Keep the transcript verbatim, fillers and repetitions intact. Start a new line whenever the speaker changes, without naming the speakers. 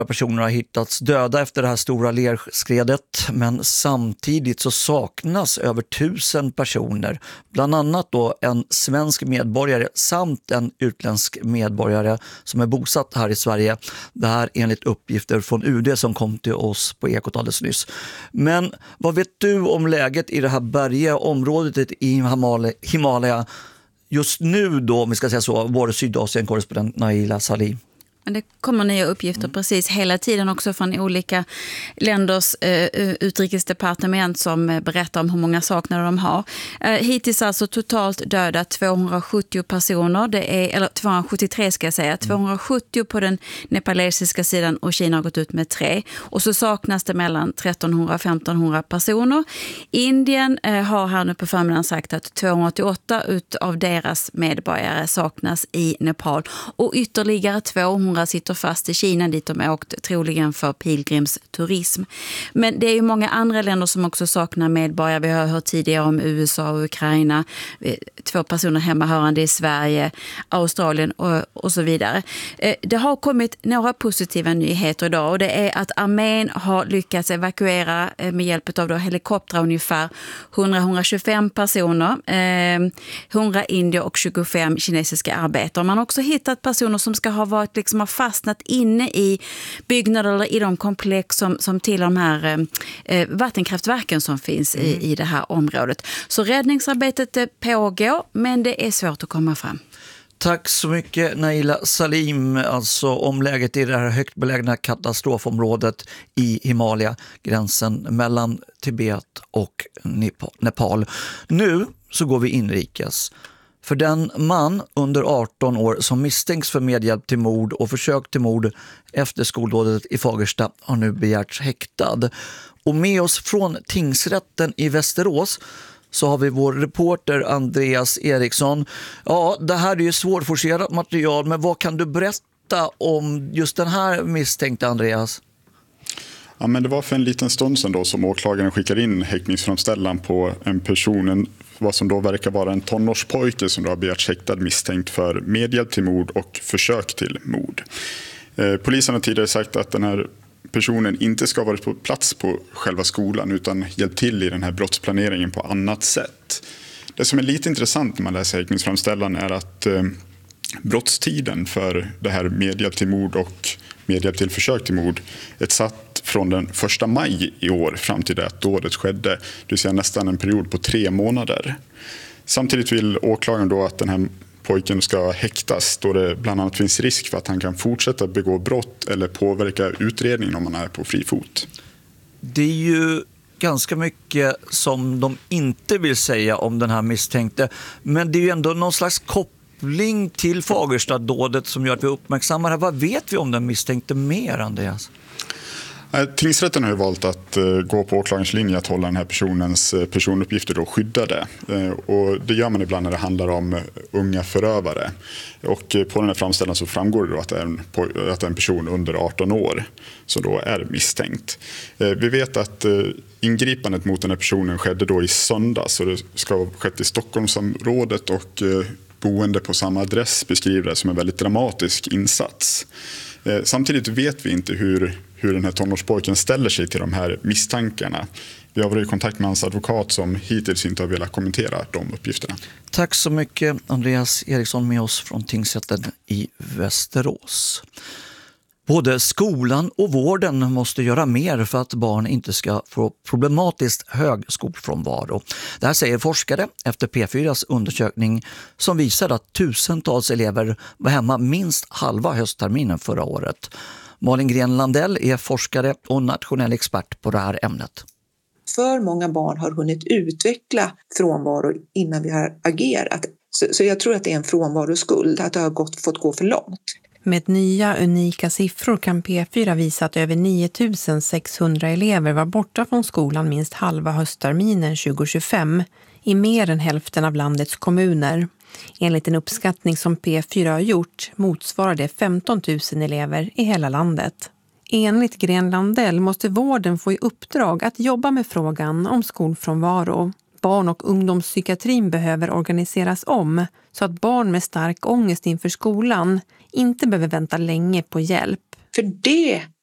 Personer har hittats döda efter det här stora lerskredet, men samtidigt så saknas över tusen personer. Bland annat då en svensk medborgare samt en utländsk medborgare som är bosatt här i Sverige. Det här enligt uppgifter från U D som kom till oss på Ekot alldeles nyss. Men vad vet du om läget i det här bergiga området i Himalaya just nu då, om vi ska säga så, vår Sydasien-korrespondent Naila Salim?
Men det kommer nya uppgifter mm. precis hela tiden också från olika länders eh, utrikesdepartement som berättar om hur många saknader de har. Eh, hittills alltså totalt döda tvåhundrasjuttio personer, det är, eller tvåhundrasjuttiotre ska jag säga, mm. tvåhundrasjuttio på den nepalesiska sidan och Kina har gått ut med tre. Och så saknas det mellan trettonhundra och femtonhundra personer. Indien eh, har här nu på förmiddagen sagt att tvåhundraåttioåtta av deras medborgare saknas i Nepal och ytterligare tvåhundra sitter fast i Kina dit de åkt troligen för pilgrimsturism. Men det är ju många andra länder som också saknar medborgare. Vi har hört tidigare om U S A och Ukraina. Två personer hemmahörande i Sverige, Australien och, och så vidare. Det har kommit några positiva nyheter idag och det är att armén har lyckats evakuera med hjälp av då helikoptrar ungefär hundra till hundratjugofem personer, hundra indier och tjugofem kinesiska arbetare. Man har också hittat personer som ska ha varit liksom har fastnat inne i byggnader eller i de komplex som, som till de här eh, vattenkraftverken som finns mm. i, i det här området. Så räddningsarbetet pågår, men det är svårt att komma fram.
Tack så mycket Naila Salim, alltså om läget i det här högt belägna katastrofområdet i Himalaya, gränsen mellan Tibet och Nepal. Nu så går vi inrikes. För den man under arton år som misstänks för medhjälp till mord och försök till mord efter skoldådet i Fagersta har nu begärts häktad. Och med oss från tingsrätten i Västerås så har vi vår reporter Andreas Eriksson. Ja, det här är ju svårforcerat material, men vad kan du berätta om just den här misstänkta, Andreas?
Ja, men det var för en liten stund sedan då som åklagaren skickade in häktningsframställan på en person, en, vad som då verkar vara en tonårspojke som då har begärt häktad misstänkt för medhjälp till mord och försök till mord. Eh, polisen har tidigare sagt att den här personen inte ska ha varit på plats på själva skolan utan hjälpt till i den här brottsplaneringen på annat sätt. Det som är lite intressant när man läser häktningsframställan är att eh, brottstiden för det här medhjälp till mord och medhjälp till försök till mord är satt från den första maj i år fram till det att dådet skedde, det vill säga nästan en period på tre månader. Samtidigt vill åklagaren då att den här pojken ska häktas då det bland annat finns risk för att han kan fortsätta begå brott eller påverka utredningen om han är på fri fot.
Det är ju ganska mycket som de inte vill säga om den här misstänkte, men det är ju ändå någon slags koppling till Fagersta-dådet som gör att vi uppmärksammar det. Vad vet vi om den misstänkte mer, Andreas?
Tingsrätten har ju valt att gå på åklagarens linje att hålla den här personens personuppgifter då skyddade. Och det gör man ibland när det handlar om unga förövare. Och på den här framställan så framgår det då att det är en, att det är en person under arton år som då är misstänkt. Vi vet att ingripandet mot den här personen skedde då i söndags och det ska ha skett i Stockholmsområdet och boende på samma adress beskriver det som en väldigt dramatisk insats. Samtidigt vet vi inte hur, hur den här tonårspojken ställer sig till de här misstankarna. Vi har varit i kontakt med hans advokat som hittills inte har velat kommentera de uppgifterna.
Tack så mycket Andreas Eriksson med oss från tingsrätten i Västerås. Både skolan och vården måste göra mer för att barn inte ska få problematiskt hög skolfrånvaro. Det här säger forskare efter P fyras undersökning som visar att tusentals elever var hemma minst halva höstterminen förra året. Malin Gren Landell är forskare och nationell expert på det här ämnet.
För många barn har hunnit utveckla frånvaro innan vi har agerat. Så, så jag tror att det är en frånvaroskuld, att det har gått, fått gå för långt.
Med nya unika siffror kan P fyra visa att över nio tusen sexhundra elever var borta från skolan minst halva höstterminen tjugo tjugofem i mer än hälften av landets kommuner. Enligt en uppskattning som P fyra har gjort motsvarar det femton tusen elever i hela landet. Enligt Gren Landell måste vården få i uppdrag att jobba med frågan om skolfrånvaro. Barn- och ungdomspsykiatrin behöver organiseras om så att barn med stark ångest inför skolan inte behöver vänta länge på hjälp.
För det